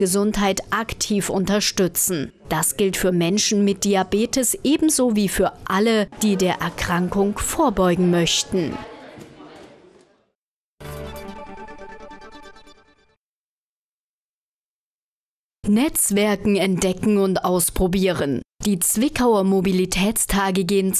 Gesundheit aktiv unterstützen. Das gilt für Menschen mit Diabetes ebenso wie für alle, die der Erkrankung vorbeugen möchten. Netzwerken entdecken und ausprobieren. Die Zwickauer Mobilitätstage gehen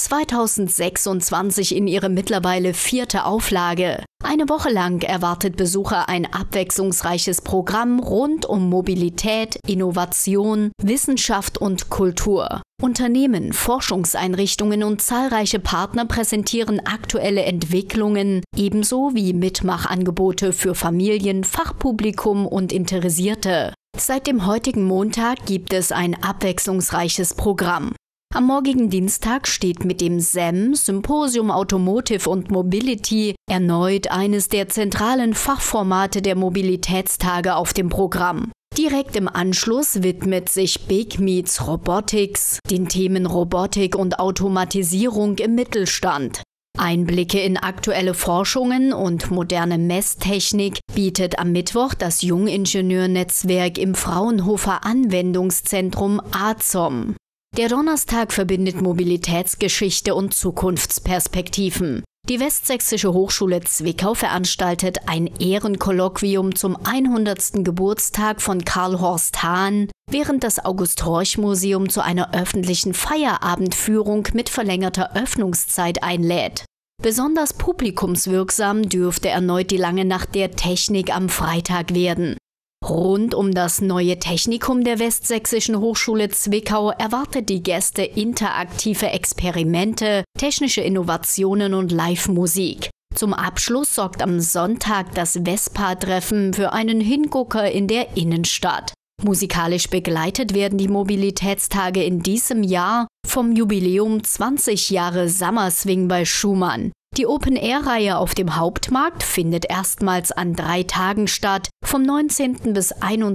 2026 in ihre mittlerweile 4. Auflage. Eine Woche lang erwartet Besucher ein abwechslungsreiches Programm rund um Mobilität, Innovation, Wissenschaft und Kultur. Unternehmen, Forschungseinrichtungen und zahlreiche Partner präsentieren aktuelle Entwicklungen, ebenso wie Mitmachangebote für Familien, Fachpublikum und Interessierte. Seit dem heutigen Montag gibt es ein abwechslungsreiches Programm. Am morgigen Dienstag steht mit dem SEM, Symposium Automotive und Mobility, erneut eines der zentralen Fachformate der Mobilitätstage auf dem Programm. Direkt im Anschluss widmet sich Big Meets Robotics den Themen Robotik und Automatisierung im Mittelstand. Einblicke in aktuelle Forschungen und moderne Messtechnik bietet am Mittwoch das Jungingenieurnetzwerk im Fraunhofer Anwendungszentrum AZOM. Der Donnerstag verbindet Mobilitätsgeschichte und Zukunftsperspektiven. Die Westsächsische Hochschule Zwickau veranstaltet ein Ehrenkolloquium zum 100. Geburtstag von Karl Horst Hahn, während das August-Horch-Museum zu einer öffentlichen Feierabendführung mit verlängerter Öffnungszeit einlädt. Besonders publikumswirksam dürfte erneut die lange Nacht der Technik am Freitag werden. Rund um das neue Technikum der Westsächsischen Hochschule Zwickau erwartet die Gäste interaktive Experimente, technische Innovationen und Live-Musik. Zum Abschluss sorgt am Sonntag das Vespa-Treffen für einen Hingucker in der Innenstadt. Musikalisch begleitet werden die Mobilitätstage in diesem Jahr vom Jubiläum 20 Jahre Summer Swing bei Schumann. Die Open-Air-Reihe auf dem Hauptmarkt findet erstmals an 3 Tagen statt, vom 19. bis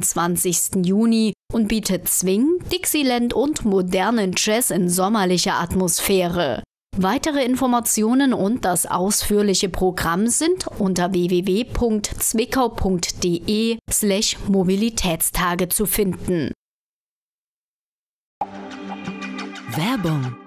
21. Juni und bietet Swing, Dixieland und modernen Jazz in sommerlicher Atmosphäre. Weitere Informationen und das ausführliche Programm sind unter www.zwickau.de/Mobilitätstage zu finden. Werbung